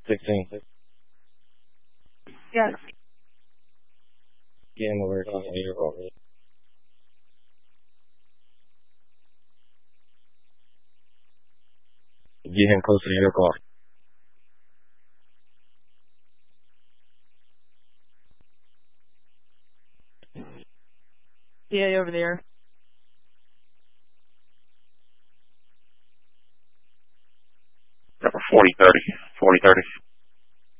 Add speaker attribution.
Speaker 1: 16.
Speaker 2: Yes.
Speaker 1: Getting alert on the airport. Get him close to the airport.
Speaker 2: Yeah, over there.
Speaker 3: Number 4030. 4030.